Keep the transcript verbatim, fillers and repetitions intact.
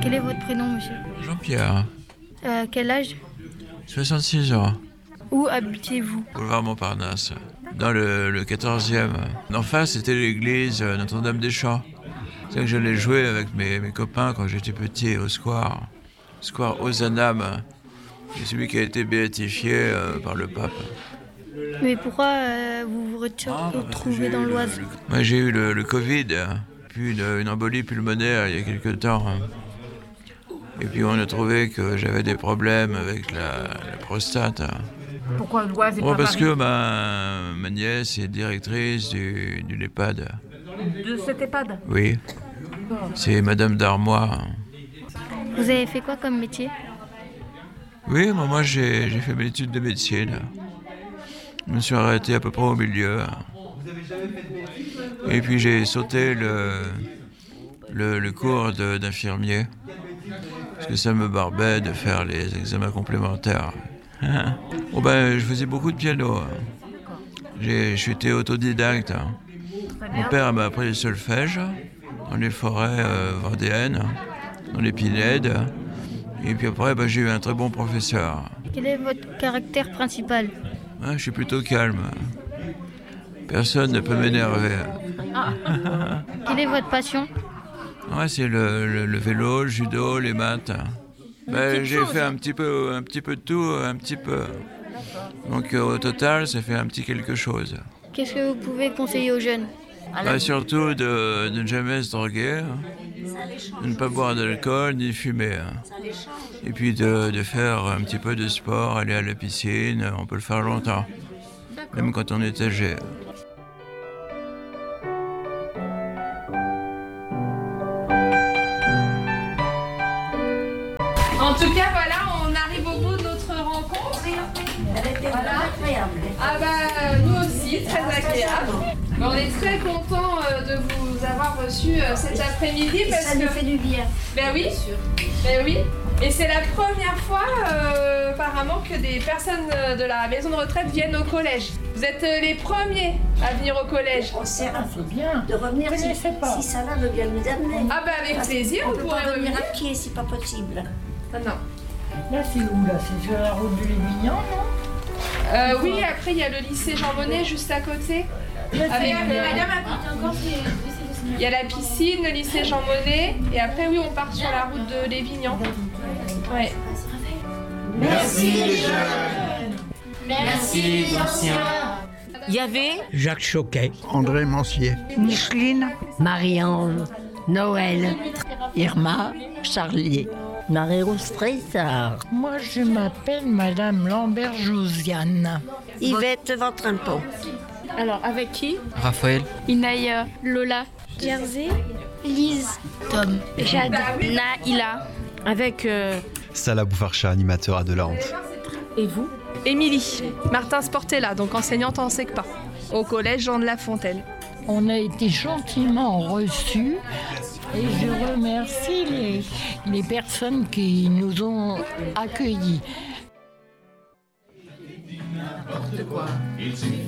Quel est votre prénom, monsieur? Jean-Pierre, Euh, quel âge? soixante-six ans, Où habitez-vous? boulevard Montparnasse, dans le, le quatorzième. En face, c'était l'église Notre-Dame-des-Champs. C'est là que j'allais jouer avec mes, mes copains quand j'étais petit au square. Square Ozanam, c'est celui qui a été béatifié euh, par le pape. Mais pourquoi euh, vous vous retrouvez Ah, parce que j'ai dans eu le- l'Oise? le- Moi, j'ai eu le, le Covid, puis une, une embolie pulmonaire il y a quelque temps. Et puis on a trouvé que j'avais des problèmes avec la, la prostate. Pourquoi l'Oise et Oh, pas parce Paris? que ma, ma nièce est directrice du, du l'EHPAD. De cet EHPAD? Oui, c'est Madame Darmois. Vous avez fait quoi comme métier? Oui, moi, moi j'ai, j'ai fait mes études de médecine. Je me suis arrêté à peu près au milieu. Et puis j'ai sauté le, le, le cours de- d'infirmier. Parce que ça me barbait de faire les examens complémentaires. Oh ben, je faisais beaucoup de piano. J'ai, j'étais autodidacte. Mon père m'a appris le solfège dans les forêts euh, vendéennes, dans les pinèdes. Et puis après, ben, j'ai eu un très bon professeur. Quel est votre caractère principal? Hein, je suis plutôt calme. Personne ne peut m'énerver. Quelle est votre passion? Ouais, c'est le, le- le vélo, le judo, les maths. Ben, j'ai fait un petit peu, un petit peu de tout, un petit peu. Donc euh, au total, ça fait un petit quelque chose. Qu'est-ce que vous pouvez conseiller aux jeunes? Ben, surtout de, de ne jamais se droguer, hein. De ne pas boire d'alcool ni fumer. Hein. Et puis de, de faire un petit peu de sport, aller à la piscine, on peut le faire longtemps, même quand on est âgé. En tout cas, voilà, on arrive au bout de notre rencontre. Voilà. Ah bah, nous aussi, très agréable. Mais on est très contents euh, de vous avoir reçus euh, cet après-midi parce Ça que... nous fait du bien. Ben oui, ben oui. Et c'est la première fois, euh, apparemment, que des personnes euh, de la maison de retraite viennent au collège. Vous êtes euh, les premiers à venir au collège. On sert C'est bien. de revenir Je si, connaissais pas. si ça va veut bien nous amener. Ah bah avec Parce plaisir, qu'on on peut pourrait pas venir revenir. à pied, c'est pas possible. Ah, non. Là, c'est où, là? C'est sur la route de Lévignan, non? Euh, oui, après il y a le lycée Jean Monnet juste à côté. Avec, euh, il y a la piscine, le lycée Jean Monnet, et après oui on part sur la route de Lévignan. Ouais. Merci les jeunes. Merci les anciens. Il y avait Jacques Choquet, André Mancier, Micheline. Marie-Ange, Noël, Irma, Charlier, Marie-Rose Tressard, Moi, je m'appelle Madame Lambert-Josiane. Yvette Ventrimpont. Alors avec qui? Raphaël, Inaya, Lola, Jersey, Lise, Tom, Jade, Naïla. Avec euh, Salah Boufarcha, animateur à Delahante. et vous? Émilie, Martin Sportella, donc enseignante en SECPA, au collège Jean de La Fontaine. On a été gentiment reçus et je remercie les, les personnes qui nous ont accueillis.